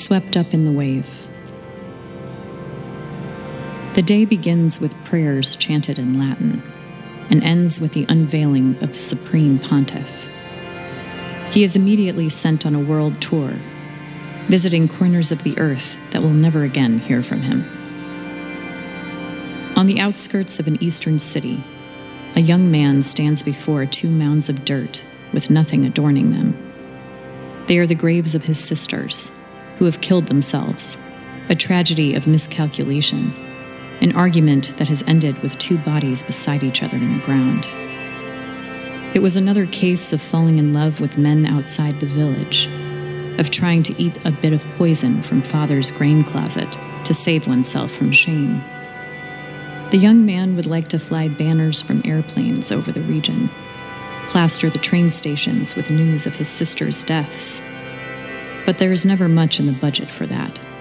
swept up in the wave. The day begins with prayers chanted in Latin and ends with the unveiling of the Supreme Pontiff. He is immediately sent on a world tour, visiting corners of the earth that will never again hear from him. On the outskirts of an eastern city, a young man stands before two mounds of dirt with nothing adorning them. They are the graves of his sisters, who have killed themselves, a tragedy of miscalculation, an argument that has ended with two bodies beside each other in the ground. It was another case of falling in love with men outside the village, of trying to eat a bit of poison from father's grain closet to save oneself from shame. The young man would like to fly banners from airplanes over the region, plaster the train stations with news of his sister's deaths. But there is never much in the budget for that.